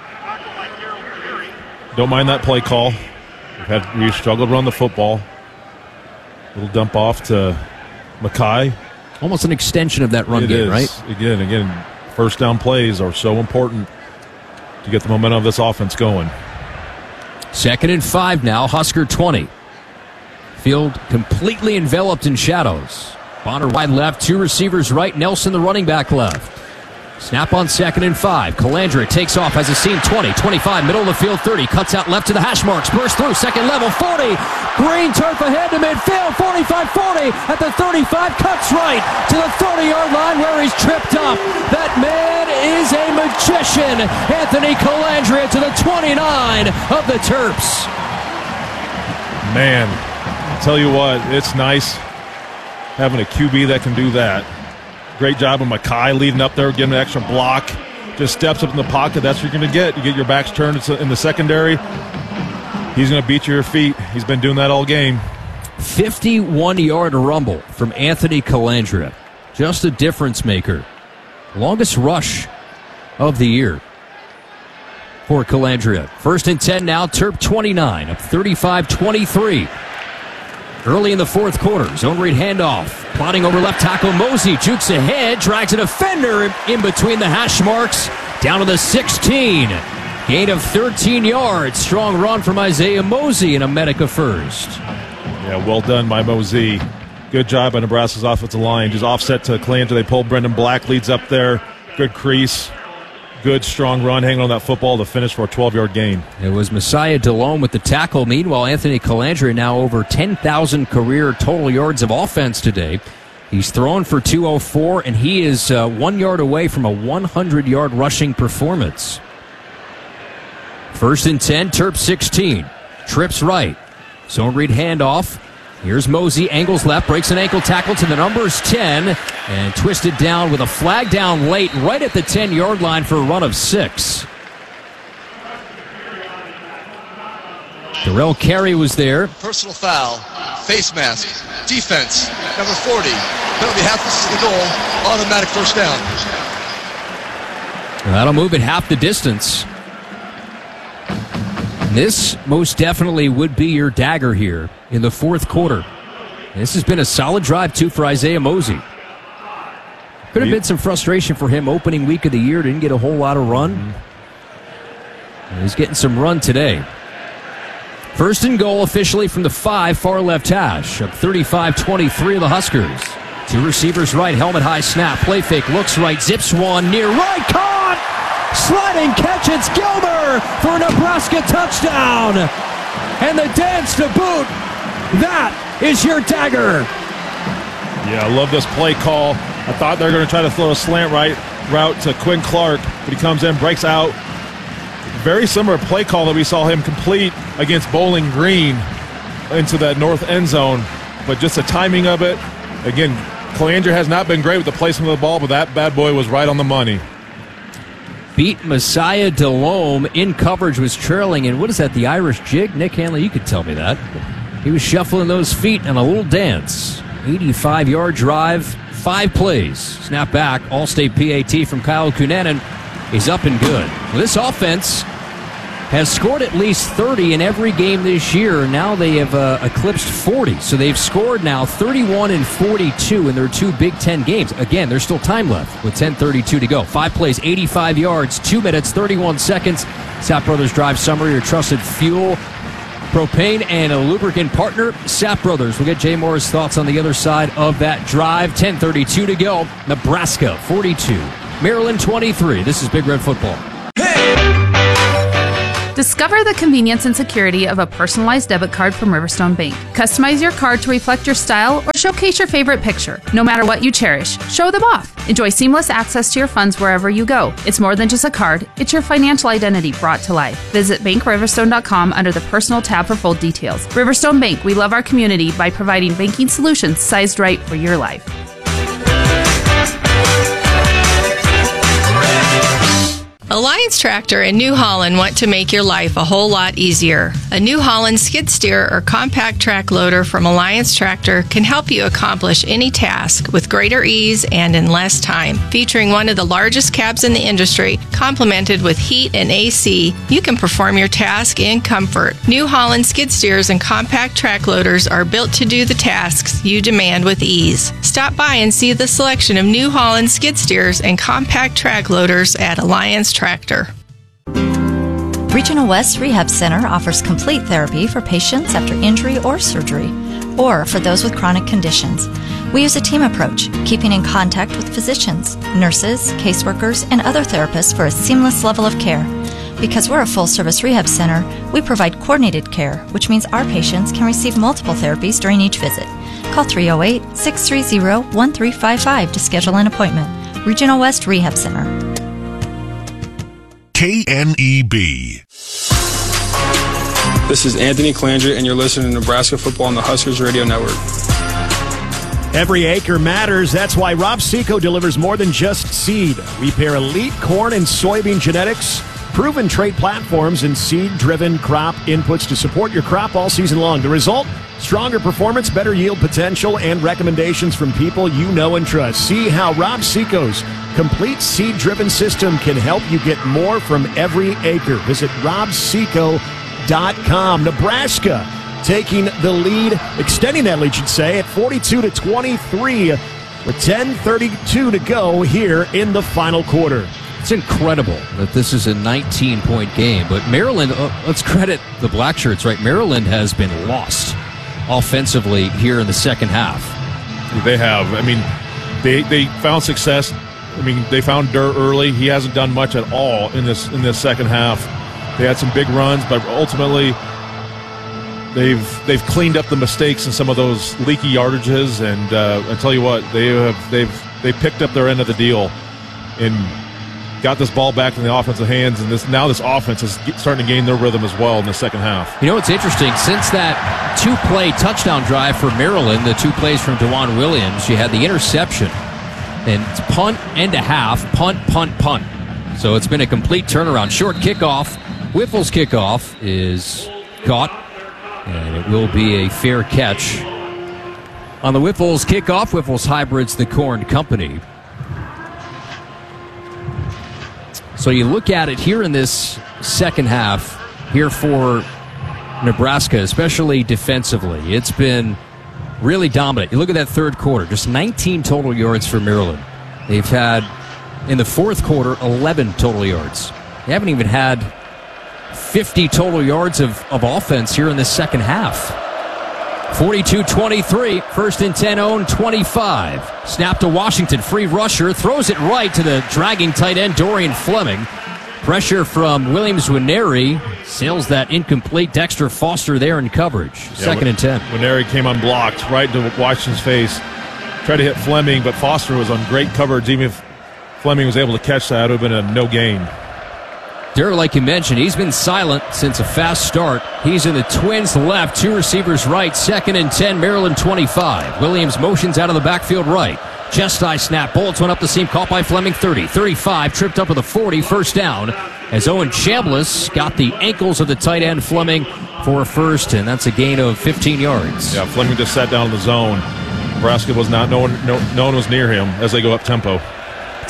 Don't mind that play call. We've, had, we've struggled to run the football. Little dump off to Mackay. Almost an extension of that run it game, is. right? Again, again, first down plays are so important to get the momentum of this offense going. Second and five now, Husker twenty. Field completely enveloped in shadows. Bonner wide left, two receivers right, Nelson the running back left. Snap on second and five. Calandra takes off, has a seam twenty, twenty-five, middle of the field thirty, cuts out left to the hash marks, bursts through, second level forty. Green turf ahead to midfield, forty-five forty at the thirty-five, cuts right to the thirty-yard line where he's tripped up. That man is a magician. Anthony Calandria to the twenty-nine of the Terps. Man, I'll tell you what, it's nice having a Q B that can do that. Great job of Mackay leading up there, getting an extra block. Just steps up in the pocket. That's what you're going to get. You get your backs turned in the secondary. He's going to beat you your feet. He's been doing that all game. fifty-one-yard rumble from Anthony Calandria. Just a difference maker. Longest rush of the year for Calandria. First and ten now, Terp twenty-nine, up thirty-five twenty-three. Early in the fourth quarter, zone read handoff. Plotting over left tackle, Mosey jukes ahead, drags a defender in between the hash marks, down to the sixteen. Gain of thirteen yards. Strong run from Isaiah Mosey in a Medica first. Yeah, well done by Mosey. Good job by Nebraska's offensive line. Just offset to Calandria. They pull Brendan Black, leads up there. Good crease. Good, strong run, hanging on that football to finish for a twelve-yard gain. It was Messiah Delhomme with the tackle. Meanwhile, Anthony Calandria now over ten thousand career total yards of offense today. He's thrown for two oh four, and he is uh, one yard away from a one hundred-yard rushing performance. First and ten, Terp sixteen. Trips right. Zone read handoff. Here's Mosey, angles left, breaks an ankle tackle to the numbers ten, and twisted down with a flag down late, right at the ten-yard line for a run of six. Darrell Carey was there. Personal foul, face mask, defense, number forty. Penalty half the goal, automatic first down. And that'll move it half the distance. This most definitely would be your dagger here in the fourth quarter. This has been a solid drive, too, for Isaiah Mosey. Could have been some frustration for him opening week of the year. Didn't get a whole lot of run. He's getting some run today. First and goal officially from the five, far left hash. Up thirty-five twenty-three of the Huskers. Two receivers right, helmet high snap. Play fake, looks right, zips one, near right, caught! Sliding catch, it's Gilmer for a Nebraska touchdown. And the dance to boot. That is your dagger. Yeah, I love this play call. I thought they were going to try to throw a slant right route to Quinn Clark, but he comes in, breaks out. Very similar play call that we saw him complete against Bowling Green into that north end zone. But just the timing of it. Again, Calandria has not been great with the placement of the ball, but that bad boy was right on the money. Beat Messiah Delhomme in coverage, was trailing. And what is that, the Irish jig? Nick Hanley, you could tell me that. He was shuffling those feet and a little dance. eighty-five-yard drive, five plays. Snap back, All-State P A T from Kyle Kunanen is up and good. This offense has scored at least thirty in every game this year. Now they have uh, eclipsed forty. So they've scored now thirty-one and forty-two in their two Big Ten games. Again, there's still time left with ten thirty-two to go. Five plays, eighty-five yards, two minutes, thirty-one seconds. Sapp Brothers Drive Summary, your trusted fuel, propane, and a lubricant partner. Sapp Brothers. We'll get Jay Moore's thoughts on the other side of that drive. ten thirty-two to go. Nebraska forty-two. Maryland twenty-three. This is Big Red Football. Discover the convenience and security of a personalized debit card from Riverstone Bank. Customize your card to reflect your style or showcase your favorite picture. No matter what you cherish, show them off. Enjoy seamless access to your funds wherever you go. It's more than just a card, it's your financial identity brought to life. Visit bank riverstone dot com under the Personal tab for full details. Riverstone Bank, we love our community by providing banking solutions sized right for your life. Alliance Tractor in New Holland want to make your life a whole lot easier. A New Holland skid steer or compact track loader from Alliance Tractor can help you accomplish any task with greater ease and in less time. Featuring one of the largest cabs in the industry, complemented with heat and A C, you can perform your task in comfort. New Holland skid steers and compact track loaders are built to do the tasks you demand with ease. Stop by and see the selection of New Holland skid steers and compact track loaders at Alliance Tractor. Tractor. Regional West Rehab Center offers complete therapy for patients after injury or surgery, or for those with chronic conditions. We use a team approach, keeping in contact with physicians, nurses, caseworkers, and other therapists for a seamless level of care. Because we're a full-service rehab center, we provide coordinated care, which means our patients can receive multiple therapies during each visit. Call three oh eight, six three zero, one three five five to schedule an appointment. Regional West Rehab Center. K N E B. This is Anthony Klanger, and you're listening to Nebraska Football on the Huskers Radio Network. Every acre matters. That's why Rob Seco delivers more than just seed. We pair elite corn and soybean genetics, proven trait platforms, and seed-driven crop inputs to support your crop all season long. The result? Stronger performance, better yield potential, and recommendations from people you know and trust. See how Rob Seco's complete seed-driven system can help you get more from every acre. Visit rob seco dot com. Nebraska taking the lead, extending that lead, should say, at forty-two to twenty-three with ten thirty-two to go here in the final quarter. It's incredible that this is a nineteen-point game, but Maryland, uh, let's credit the black shirts, right? Maryland has been lost offensively here in the second half. They have. I mean, they they found success. I mean, they found Durr early. He hasn't done much at all in this in this second half. They had some big runs, but ultimately they've they've cleaned up the mistakes in some of those leaky yardages. And uh, I tell you what, they have they've they picked up their end of the deal and got this ball back in the offensive hands. And this now this offense is starting to gain their rhythm as well in the second half. You know what's interesting? Since that two-play touchdown drive for Maryland, the two plays from DeJuan Williams, you had the interception. And it's punt and a half, punt, punt, punt. So it's been a complete turnaround. Short kickoff. Whiffle's kickoff is caught, and it will be a fair catch. On the Whiffle's kickoff, Whiffle's hybrids the Corn Company. So you look at it here in this second half, here for Nebraska, especially defensively. It's been really dominant. You look at that third quarter, just nineteen total yards for Maryland. They've had, in the fourth quarter, eleven total yards. They haven't even had fifty total yards of, of offense here in the second half. forty-two twenty-three, first and ten, own twenty-five. Snap to Washington, free rusher, throws it right to the dragging tight end, Dorian Fleming. Pressure from Williams Nwaneri, sails that incomplete. Dexter Foster there in coverage. Yeah, Second and ten. Nwaneri came unblocked right into Washington's face. Tried to hit Fleming, but Foster was on great coverage. Even if Fleming was able to catch that, it would have been a no gain. Durr, like you mentioned, he's been silent since a fast start. He's in the Twins left, two receivers right. Second and ten, Maryland twenty-five. Williams motions out of the backfield right. Chest high snap, bullets went up the seam, caught by Fleming, thirty, thirty-five, tripped up with a forty, first down, as Owen Chambliss got the ankles of the tight end Fleming for a first, and that's a gain of fifteen yards. Yeah, Fleming just sat down in the zone. Nebraska was not, no one, no, no one was near him as they go up tempo.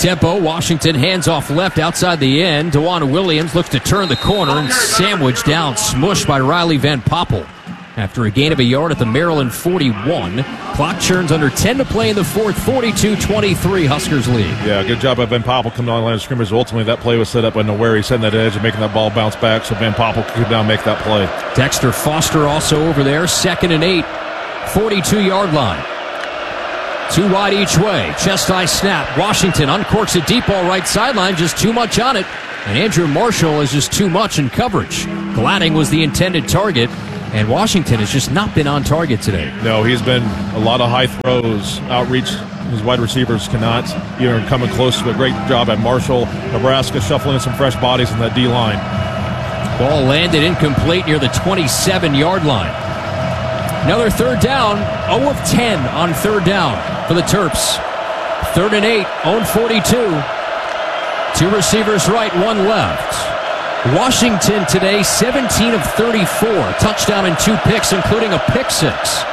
Up-tempo, Washington hands off left outside the end. DeJuan Williams looks to turn the corner and sandwiched down, smushed by Riley Van Poppel. After a gain of a yard at the Maryland forty-one. Clock churns under ten to play in the fourth. forty-two twenty-three Huskers lead. Yeah, good job by Van Poppel coming on the line of scrimmage. Ultimately, that play was set up by Nowhere. Setting that edge and making that ball bounce back so Van Poppel could come down and make that play. Dexter Foster also over there. Second and eight. forty-two-yard line. Two wide each way. Chest-high snap. Washington uncorks a deep ball right sideline. Just too much on it. And Andrew Marshall is just too much in coverage. Gladding was the intended target. And Washington has just not been on target today. No, he's been a lot of high throws, outreach. His wide receivers cannot even coming close to a great job at Marshall. Nebraska shuffling in some fresh bodies in that D-line. Ball landed incomplete near the twenty-seven-yard line. Another third down, zero of ten on third down for the Terps. Third and eight, own forty-two. Two receivers right, one left. Washington today, seventeen of thirty-four. Touchdown and two picks, including a pick six.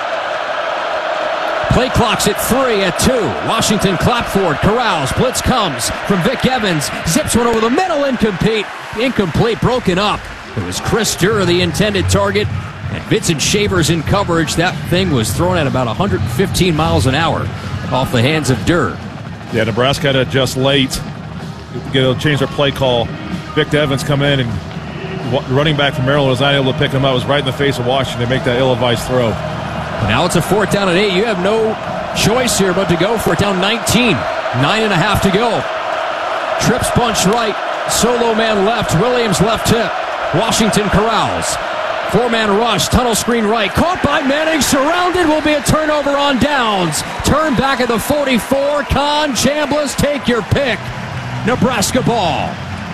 Play clock's at three, at two. Washington clap forward, corrals, blitz comes from Vic Evans. Zips one over the middle, incomplete. Incomplete, broken up. It was Chris Durr, the intended target, and Vincent Shavers in coverage. That thing was thrown at about one hundred fifteen miles an hour off the hands of Durr. Yeah, Nebraska had to adjust late. Get a change their play call. Vic Evans come in, and running back from Maryland was not able to pick him up. It was right in the face of Washington. They make that ill-advised throw. Now it's a fourth down and eight. You have no choice here but to go for it. Down nineteen. Nine and a half to go. Trips bunch right. Solo man left. Williams left hip. Washington corrals. Four-man rush. Tunnel screen right. Caught by Manning. Surrounded. Will be a turnover on downs. Turn back at the forty-four. Con Chambliss, take your pick. Nebraska ball.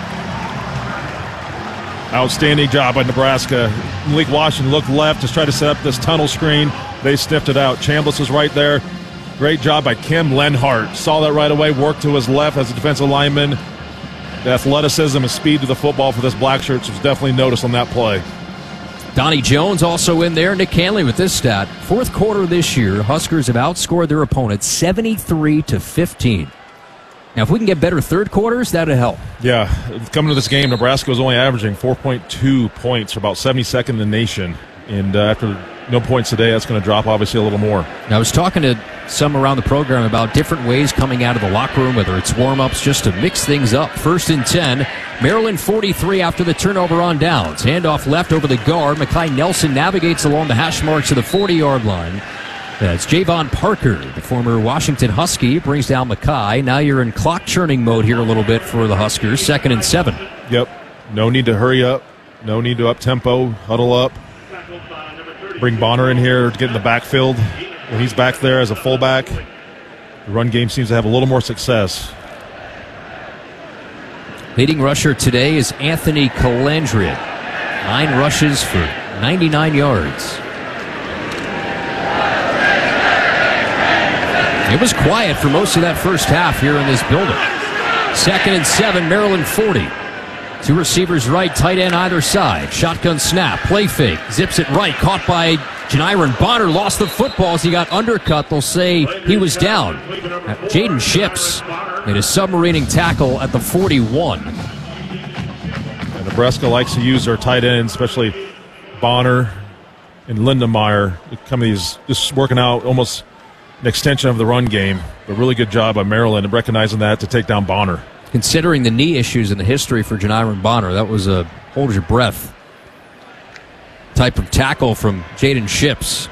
Outstanding job by Nebraska. Malik Washington looked left to try to set up this tunnel screen. They sniffed it out. Chambliss was right there. Great job by Kim Lenhart. Saw that right away, worked to his left as a defensive lineman. The athleticism and speed to the football for this black shirts was definitely noticed on that play. Donnie Jones also in there. Nick Hanley with this stat. Fourth quarter this year, Huskers have outscored their opponents seventy-three to fifteen. Now, if we can get better third quarters, that would help. Yeah, coming to this game, Nebraska was only averaging four point two points, for about seventy-second in the nation. And uh, after no points today, that's going to drop, obviously, a little more. Now, I was talking to some around the program about different ways coming out of the locker room, whether it's warm-ups, just to mix things up. First and ten, Maryland forty-three after the turnover on downs. Handoff left over the guard. Mekhi Nelson navigates along the hash marks to the forty-yard line. That's Javon Parker, the former Washington Husky, brings down Mekhi. Now you're in clock-churning mode here a little bit for the Huskers. Second and seven. Yep. No need to hurry up. No need to up-tempo, huddle up. Bring Bonner in here to get in the backfield. When he's back there as a fullback, the run game seems to have a little more success. Leading rusher today is Anthony Calandria. Nine rushes for ninety-nine yards. It was quiet for most of that first half here in this building. Second and seven, Maryland forty. Two receivers right, tight end either side. Shotgun snap, play fake, zips it right, caught by Janiron Bonner, lost the football as he got undercut. They'll say he was down. Jaden Ships made a submarining tackle at the forty-one. And Nebraska likes to use their tight ends, especially Bonner and Lindemeyer. Some of these just working out almost an extension of the run game. But really good job by Maryland in recognizing that to take down Bonner. Considering the knee issues in the history for Janiron Bonner, that was a hold your breath type of tackle from Jaden Ships.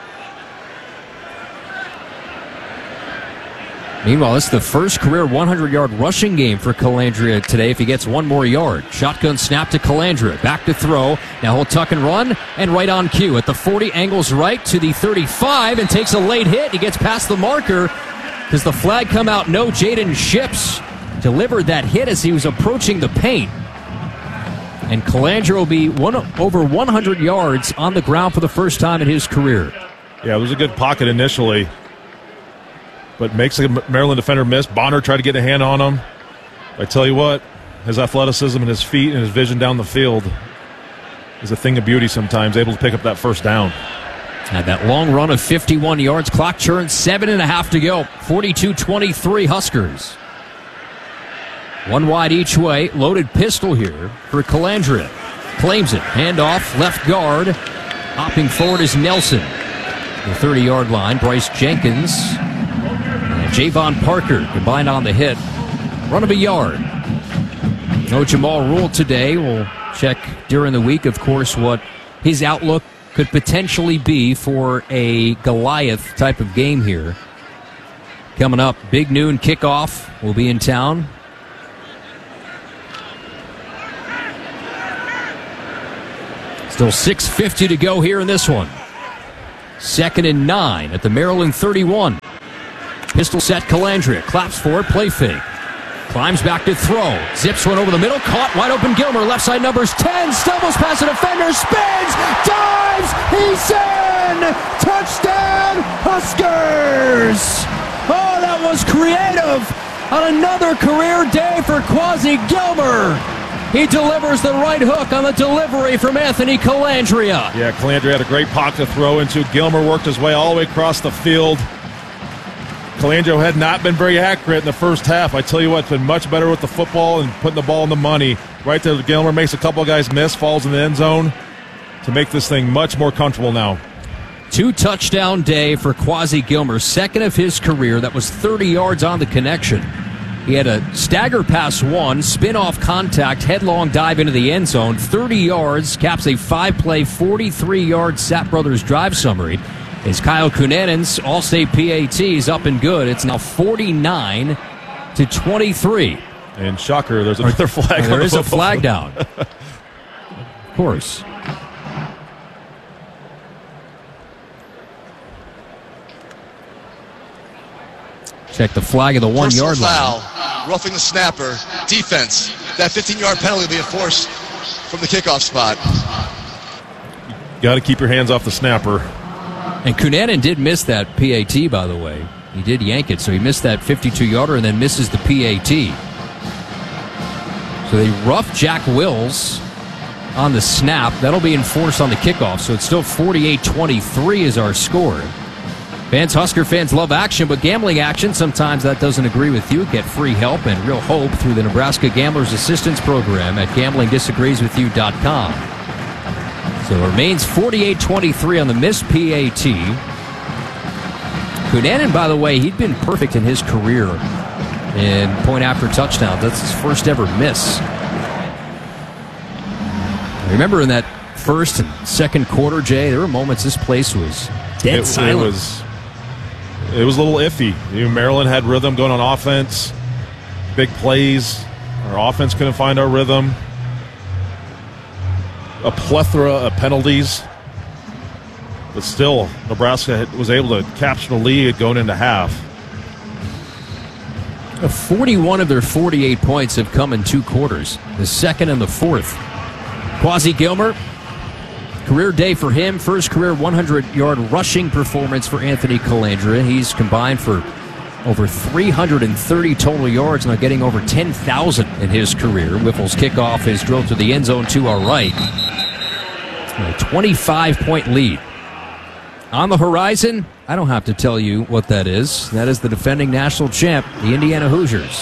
Meanwhile, this is the first career hundred-yard rushing game for Calandria today if he gets one more yard. Shotgun snap to Calandria. Back to throw. Now he'll tuck and run, and right on cue. At the forty, angles right to the thirty-five and takes a late hit. He gets past the marker. Does the flag come out? No. Jaden Ships delivered that hit as he was approaching the paint. And Calandria will be one, over one hundred yards on the ground for the first time in his career. Yeah, it was a good pocket initially, but makes the Maryland defender miss. Bonner tried to get a hand on him. I tell you what, his athleticism and his feet and his vision down the field is a thing of beauty sometimes, able to pick up that first down. And that long run of fifty-one yards, clock churn, seven and a half to go. forty-two twenty-three Huskers. One wide each way. Loaded pistol here for Calandria. Claims it. Handoff. Left guard. Hopping forward is Nelson. The thirty-yard line. Bryce Jenkins and Javon Parker combined on the hit. Run of a yard. No Jamal Rule today. We'll check during the week, of course, what his outlook could potentially be for a Goliath type of game here. Coming up, big noon kickoff will be in town. Still six fifty to go here in this one. Second and nine at the Maryland thirty-one. Pistol set Calandria. Claps for it. Play fake. Climbs back to throw. Zips one over the middle. Caught. Wide open Gilmer. Left side numbers ten. Stumbles past a defender. Spins. Dives. He's in. Touchdown Huskers. Oh, that was creative. On another career day for Quasi Gilmer. He delivers the right hook on the delivery from Anthony Calandria. Yeah, Calandria had a great pocket to throw into. Gilmer worked his way all the way across the field. Calandria had not been very accurate in the first half. I tell you what, been much better with the football and putting the ball in the money. Right there, Gilmer makes a couple of guys miss, falls in the end zone to make this thing much more comfortable now. Two touchdown day for Quasi Gilmer, second of his career. That was thirty yards on the connection. He had a stagger pass one, spin-off contact, headlong dive into the end zone, thirty yards, caps a five-play, forty-three-yard Sapp Brothers drive summary. As Kyle Kunanen's All-State P A T is up and good. It's now forty-nine to twenty-three. And shocker, there's another flag. There on the is a football flag field. down. Of course. Check the flag of the one-yard line. Foul, roughing the snapper, defense. That fifteen-yard penalty will be enforced from the kickoff spot. Got to keep your hands off the snapper. And Kunanen did miss that P A T, by the way. He did yank it, so he missed that fifty-two-yarder and then misses the P A T. So they rough Jack Wills on the snap. That'll be enforced on the kickoff, so it's still forty-eight twenty-three is our score. Fans, Husker fans love action, but gambling action, sometimes that doesn't agree with you. Get free help and real hope through the Nebraska Gamblers Assistance Program at gambling disagrees with you dot com. So it remains forty-eight twenty-three on the missed P A T. Kunanen, by the way, he'd been perfect in his career in point after touchdowns. That's his first ever miss. Remember in that first and second quarter, Jay, there were moments this place was dead it, silent. It was, it was a little iffy. You know, Maryland had rhythm going on offense, big plays. Our offense couldn't find our rhythm. A plethora of penalties. But still, Nebraska was able to capture the lead going into half. forty-one of their forty-eight points have come in two quarters, the second and the fourth. Quasi Gilmer, career day for him. First career one hundred-yard rushing performance for Anthony Calandria. He's combined for over three hundred thirty total yards, now getting over ten thousand in his career. Whiffle's kickoff is drilled to the end zone to our right. A twenty-five point lead. On the horizon, I don't have to tell you what that is. That is the defending national champ, the Indiana Hoosiers.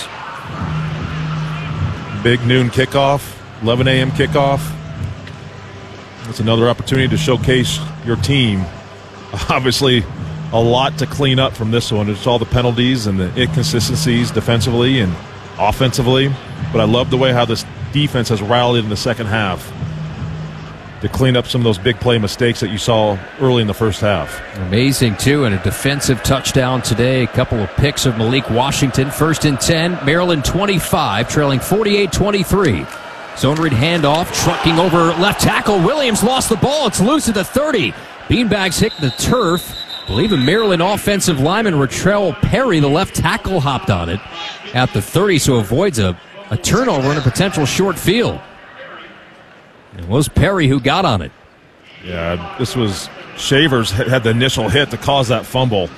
Big noon kickoff, eleven a.m. kickoff. It's another opportunity to showcase your team. Obviously, a lot to clean up from this one. It's all the penalties and the inconsistencies defensively and offensively. But I love the way how this defense has rallied in the second half to clean up some of those big play mistakes that you saw early in the first half. Amazing, too, and a defensive touchdown today. A couple of picks of Malik Washington. First and ten, Maryland twenty-five, trailing forty-eight twenty-three. Zone read handoff, trucking over left tackle. Williams lost the ball. It's loose at the thirty. Beanbags hit the turf. I believe a Maryland offensive lineman, Ratrell Perry, the left tackle, hopped on it at the thirty, so avoids a, a turnover and a potential short field. It was Perry who got on it. Yeah, this was Shavers had the initial hit to cause that fumble.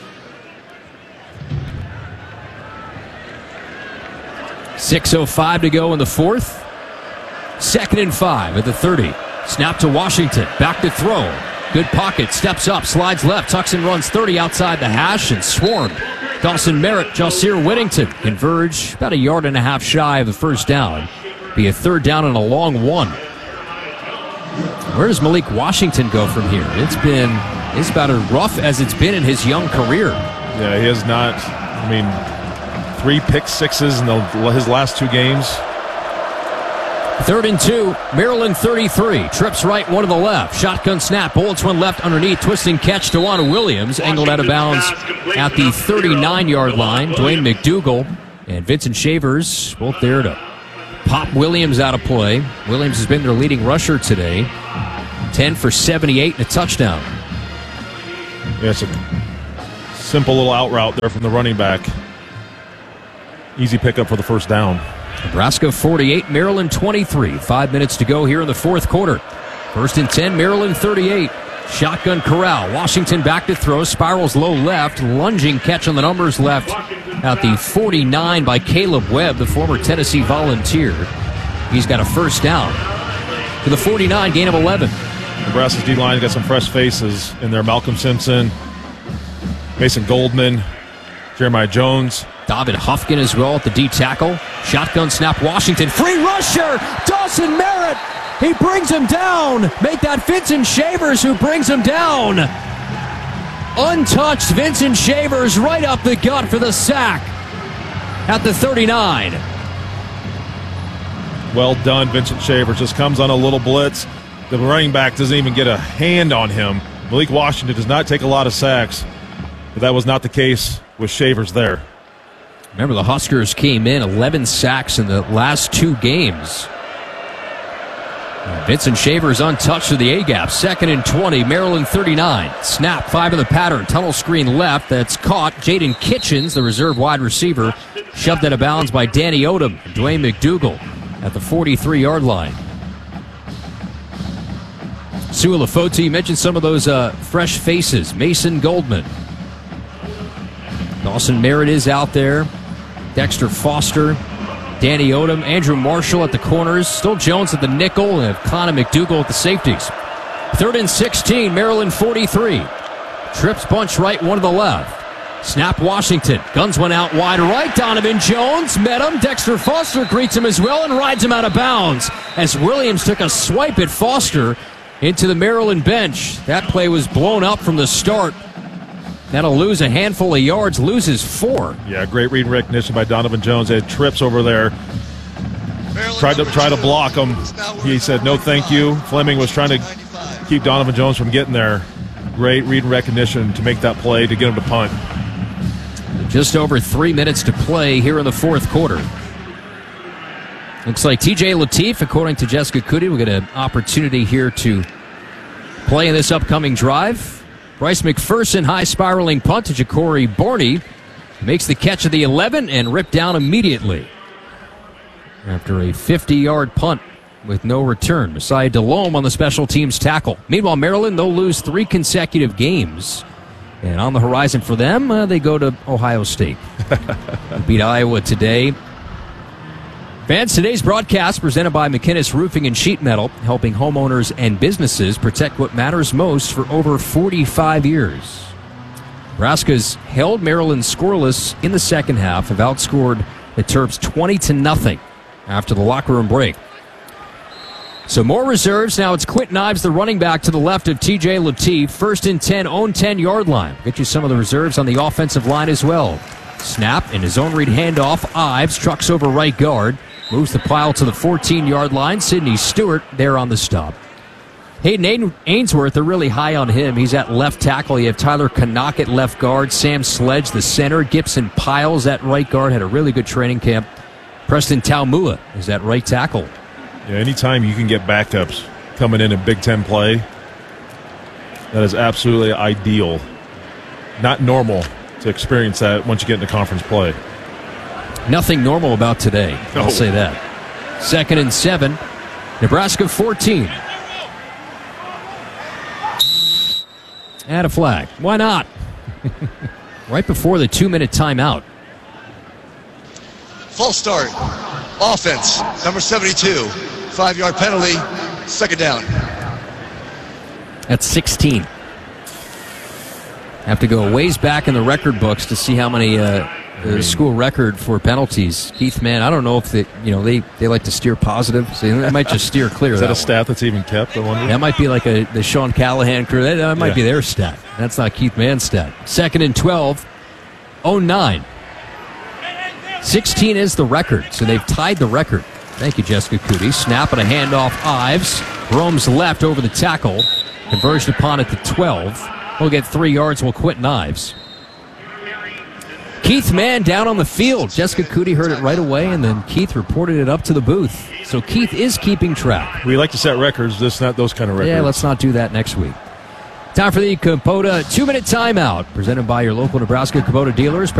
six oh five to go in the fourth. Second and five at the thirty. Snap to Washington. Back to throw. Good pocket. Steps up. Slides left. Tucks and runs thirty outside the hash and swarmed Dawson Merritt, Jalseer Whittington converge about a yard and a half shy of the first down. Be a third down and a long one. Where does Malik Washington go from here? It's been it's about as rough as it's been in his young career. Yeah, he has not. I mean, three pick sixes in the, his last two games. Third and two, Maryland thirty-three. Trips right, one to the left. Shotgun snap, bullets one left underneath. Twisting catch to Tawana Williams. Angled out of bounds at the thirty-nine-yard line. Dwayne McDougal and Vincent Shavers both there to pop Williams out of play. Williams has been their leading rusher today. ten for seventy-eight and a touchdown. Yeah, it's a simple little out route there from the running back. Easy pickup for the first down. Nebraska forty-eight, Maryland twenty-three. Five minutes to go here in the fourth quarter. First and ten, Maryland thirty-eight. Shotgun corral. Washington back to throw. Spirals low left. Lunging catch on the numbers left at the forty-nine by Caleb Webb, the former Tennessee Volunteer. He's got a first down to the forty-nine, gain of eleven. Nebraska's D-line got some fresh faces in there. Malcolm Simpson, Mason Goldman, Jeremiah Jones. David Huffkin as well at the D tackle. Shotgun snap, Washington. Free rusher, Dawson Merritt. He brings him down. Make that Vincent Shavers who brings him down. Untouched Vincent Shavers right up the gut for the sack at the thirty-nine. Well done, Vincent Shavers. Just comes on a little blitz. The running back doesn't even get a hand on him. Malik Washington does not take a lot of sacks, but that was not the case with Shavers there. Remember, the Huskers came in eleven sacks in the last two games. Vincent Shavers untouched to the A-gap. Second and twenty, Maryland thirty-nine. Snap, five in the pattern. Tunnel screen left. That's caught. Jaden Kitchens, the reserve wide receiver, shoved out of bounds by Danny Odom. Dwayne McDougal at the forty-three-yard line. Sua Lafoti, you mentioned some of those uh, fresh faces. Mason Goldman. Dawson Merritt is out there. Dexter Foster, Danny Odom, Andrew Marshall at the corners, still Jones at the nickel, and Connor McDougal at the safeties. Third and sixteen, Maryland forty-three. Trips bunch right, one to the left. Snap Washington. Guns went out wide right. Donovan Jones met him. Dexter Foster greets him as well and rides him out of bounds as Williams took a swipe at Foster into the Maryland bench. That play was blown up from the start. That'll lose a handful of yards, loses four. Yeah, great read and recognition by Donovan Jones. They had trips over there. Tried to try to block him. He said, no thank you. Fleming was trying to keep Donovan Jones from getting there. Great read and recognition to make that play to get him to punt. Just over three minutes to play here in the fourth quarter. Looks like T J Lateef, according to Jessica Cootie, will get an opportunity here to play in this upcoming drive. Bryce McPherson, high spiraling punt to Ja'Cory Barney. Makes the catch of the eleven and ripped down immediately after a fifty-yard punt with no return. Messiah Delhomme on the special teams tackle. Meanwhile, Maryland, they'll lose three consecutive games. And on the horizon for them, uh, they go to Ohio State. Beat Iowa today. Fans, today's broadcast presented by McInnes Roofing and Sheet Metal, helping homeowners and businesses protect what matters most for over forty-five years. Nebraska's held Maryland scoreless in the second half, have outscored the Terps twenty to nothing after the locker room break. So more reserves. Now it's Quentin Ives, the running back, to the left of T J Lateef. First and ten, own ten-yard line. We'll get you some of the reserves on the offensive line as well. Snap in his own read handoff. Ives trucks over right guard. Moves the pile to the fourteen-yard line. Sidney Stewart there on the stop. Hayden Ainsworth, they're really high on him. He's at left tackle. You have Tyler Canuck at left guard. Sam Sledge, the center. Gibson Piles at right guard. Had a really good training camp. Preston Taumua is at right tackle. Yeah, anytime you can get backups coming in in Big Ten play, that is absolutely ideal. Not normal to experience that once you get into conference play. Nothing normal about today, I'll oh. say that. Second and seven, Nebraska fourteen. Add a flag. Why not? Right before the two-minute timeout. False start. Offense, number seventy-two. Five-yard penalty. Second down. That's sixteen. Have to go ways back in the record books to see how many uh, the school record for penalties. Keith Mann, I don't know if they, you know, they, they like to steer positive, so they might just steer clear. Is that, that a stat that's even kept? I wonder. That might be like a the Sean Callahan crew. That, that might Yeah. be their stat. That's not Keith Mann's stat. Second and twelve, oh nine. sixteen is the record, so they've tied the record. Thank you, Jessica Cootie. Snap and a handoff. Ives. Rome's left over the tackle. Converged upon at the twelve. We'll get three yards. We'll quit Ives. Keith Mann down on the field. Jessica Cootie heard it right away, and then Keith reported it up to the booth. So Keith is keeping track. We like to set records, just not those kind of records. Yeah, let's not do that next week. Time for the Kubota two-minute timeout, presented by your local Nebraska Kubota dealers.